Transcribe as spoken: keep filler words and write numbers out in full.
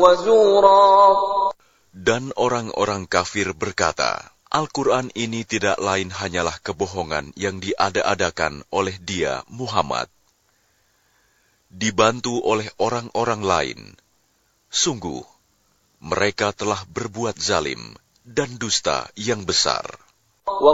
وزورا. Dan orang-orang kafir berkata, Al-Quran ini tidak lain hanyalah kebohongan yang diada-adakan oleh dia, Muhammad, dibantu oleh orang-orang lain. Sungguh, mereka telah berbuat zalim dan dusta yang besar.